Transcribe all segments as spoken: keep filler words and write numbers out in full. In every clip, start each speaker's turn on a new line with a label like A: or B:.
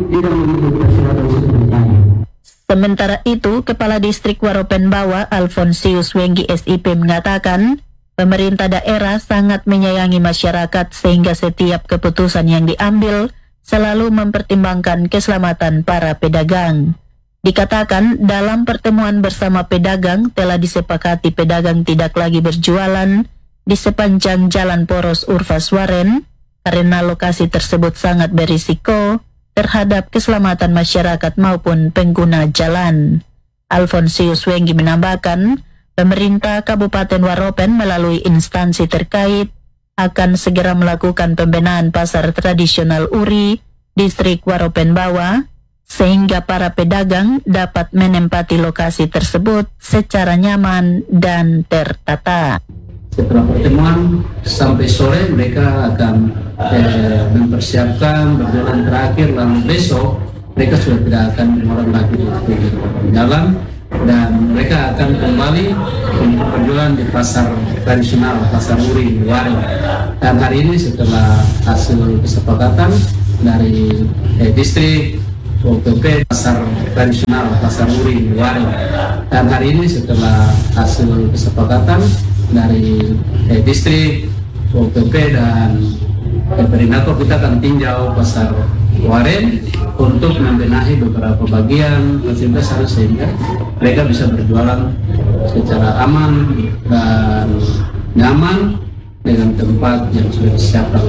A: tidak mengikuti persyaratan seperti.
B: Sementara itu, Kepala Distrik Waropen Bawa Alfonsius Wenggi S I P mengatakan, pemerintah daerah sangat menyayangi masyarakat sehingga setiap keputusan yang diambil selalu mempertimbangkan keselamatan para pedagang. Dikatakan dalam pertemuan bersama pedagang telah disepakati pedagang tidak lagi berjualan di sepanjang Jalan Poros Urfaswaren karena lokasi tersebut sangat berisiko terhadap keselamatan masyarakat maupun pengguna jalan. Alfonsius Wenggi menambahkan, pemerintah Kabupaten Waropen melalui instansi terkait akan segera melakukan pembenahan pasar tradisional Uri, Distrik Waropen Bawa, sehingga para pedagang dapat menempati lokasi tersebut secara nyaman dan tertata.
C: Setelah pertemuan sampai sore mereka akan eh, mempersiapkan berjalan terakhir, lalu besok mereka sudah tidak akan mengeluarkan lagi di jalan dan mereka akan kembali untuk berjualan di pasar tradisional, pasar Uri, Waring. Dan hari ini setelah hasil kesepakatan dari eh, distrik O P P pasar tradisional, pasar Uri, Waring. Dan hari ini setelah hasil kesepakatan dari eh, distrik O P P dan Koordinator, kita akan tinjau pasar Waring untuk membenahi beberapa bagian fasilitas harus sehingga mereka bisa berjualan secara aman dan nyaman dengan tempat yang sudah disiapkan.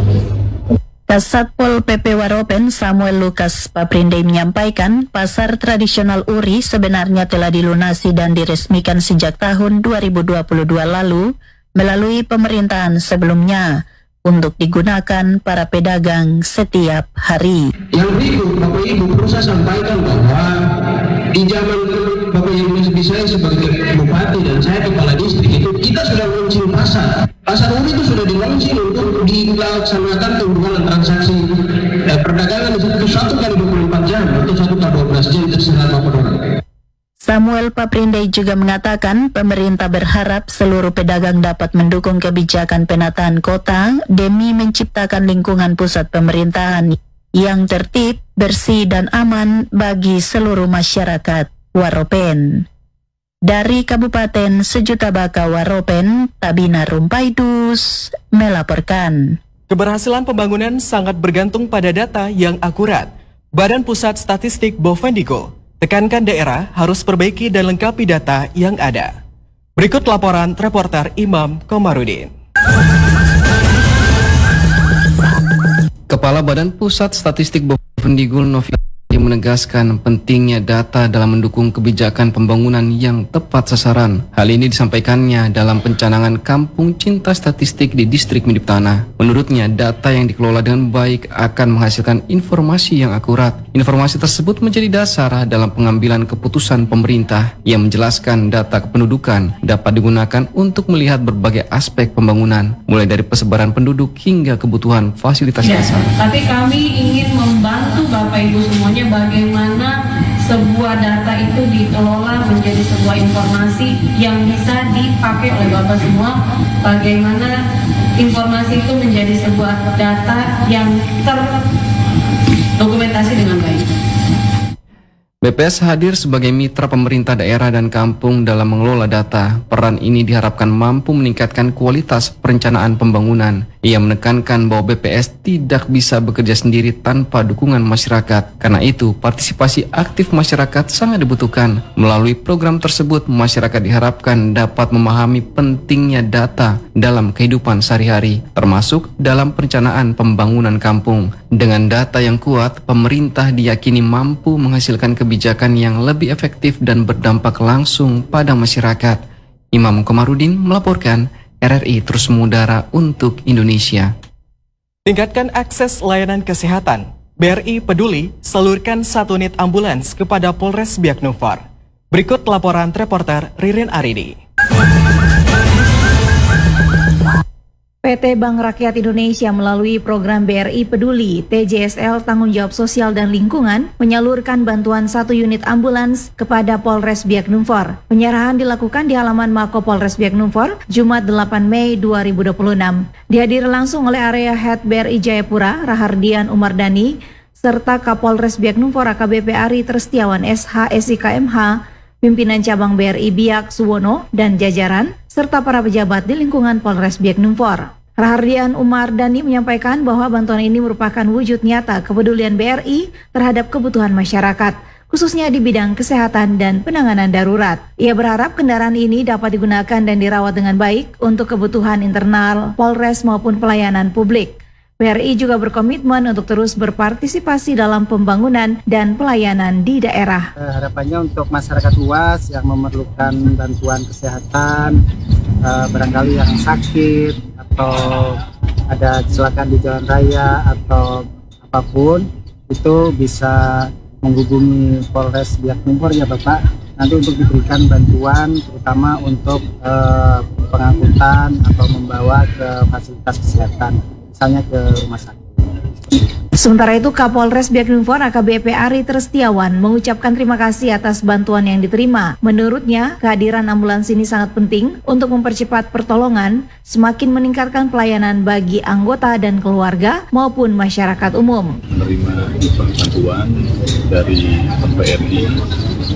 B: Kasatpol P P Waropen Samuel Lukas Paprinde menyampaikan pasar tradisional Uri sebenarnya telah dilunasi dan diresmikan sejak tahun dua ribu dua puluh dua lalu melalui pemerintahan sebelumnya untuk digunakan para pedagang setiap hari.
A: Yang berikut Bapak Ibu perlu saya sampaikan bahwa di zaman Bapak Ibu saya sebagai bupati dan saya kepala distrik itu kita sudah launching pasar. Pasar Uri itu sudah di-launching untuk dilaksanakan pembuatan transaksi eh, perdagangan itu satu kali dua puluh empat jam atau satu kali dua belas jam terserah Bapak orang.
B: Samuel Paprinde juga mengatakan pemerintah berharap seluruh pedagang dapat mendukung kebijakan penataan kota demi menciptakan lingkungan pusat pemerintahan yang tertib, bersih dan aman bagi seluruh masyarakat Waropen. Dari Kabupaten Sejuta Baka Waropen, Tabina Rumpaidus melaporkan.
D: Keberhasilan pembangunan sangat bergantung pada data yang akurat. Badan Pusat Statistik Bovendigo tekankan daerah harus perbaiki dan lengkapi data yang ada. Berikut laporan reporter Imam Komarudin.
E: Kepala Badan Pusat Statistik Bovendigo Novi menegaskan pentingnya data dalam mendukung kebijakan pembangunan yang tepat sasaran. Hal ini disampaikannya dalam pencanangan Kampung Cinta Statistik di Distrik Midip Tanah. Menurutnya, data yang dikelola dengan baik akan menghasilkan informasi yang akurat. Informasi tersebut menjadi dasar dalam pengambilan keputusan pemerintah yang menjelaskan data kependudukan dapat digunakan untuk melihat berbagai aspek pembangunan, mulai dari persebaran penduduk hingga kebutuhan fasilitas
F: ya,
E: dasar.
F: Tapi kami ingin membantu Bapak Ibu semuanya bagaimana sebuah data itu dikelola menjadi sebuah informasi yang bisa dipakai oleh Bapak semua, bagaimana informasi itu menjadi sebuah data yang terdokumentasi dengan baik.
E: B P S hadir sebagai mitra pemerintah daerah dan kampung dalam mengelola data. Peran ini diharapkan mampu meningkatkan kualitas perencanaan pembangunan. Ia menekankan bahwa B P S tidak bisa bekerja sendiri tanpa dukungan masyarakat. Karena itu, partisipasi aktif masyarakat sangat dibutuhkan. Melalui program tersebut, masyarakat diharapkan dapat memahami pentingnya data dalam kehidupan sehari-hari, termasuk dalam perencanaan pembangunan kampung. Dengan data yang kuat, pemerintah diyakini mampu menghasilkan kebijakan yang lebih efektif dan berdampak langsung pada masyarakat. Imam Komarudin melaporkan, R R I terus mengudara untuk Indonesia.
D: Tingkatkan akses layanan kesehatan. B R I peduli salurkan satu unit ambulans kepada Polres Biak Numfor. Berikut laporan reporter Ririn Aridi.
G: P T Bank Rakyat Indonesia melalui program B R I Peduli T J S L Tanggung Jawab Sosial dan Lingkungan menyalurkan bantuan satu unit ambulans kepada Polres Biak Numfor. Penyerahan dilakukan di halaman Mako Polres Biak Numfor Jumat delapan Mei dua ribu dua puluh enam. Dihadiri langsung oleh area Head B R I Jayapura Rahardian Umardani serta Kapolres Biak Numfor A K B P Ari Trestiawan S H S I K M H, pimpinan cabang B R I Biak Suwono dan jajaran, serta para pejabat di lingkungan Polres Biak Numfor. Rahardian Umar Dhani menyampaikan bahwa bantuan ini merupakan wujud nyata kepedulian B R I terhadap kebutuhan masyarakat, khususnya di bidang kesehatan dan penanganan darurat. Ia berharap kendaraan ini dapat digunakan dan dirawat dengan baik untuk kebutuhan internal Polres maupun pelayanan publik. B R I juga berkomitmen untuk terus berpartisipasi dalam pembangunan dan pelayanan di daerah.
H: Harapannya untuk masyarakat luas yang memerlukan bantuan kesehatan, barangkali yang sakit atau ada kecelakaan di jalan raya atau apapun, itu bisa menghubungi Polres Biak Numfor ya Bapak, nanti untuk diberikan bantuan terutama untuk eh, pengangkutan atau membawa ke fasilitas kesehatan, misalnya ke rumah sakit.
G: Sementara itu, Kapolres Biak Numfor A K B P Ari Trestiawan mengucapkan terima kasih atas bantuan yang diterima. Menurutnya, kehadiran ambulans ini sangat penting untuk mempercepat pertolongan, semakin meningkatkan pelayanan bagi anggota dan keluarga maupun masyarakat umum.
I: Menerima bantuan dari B R I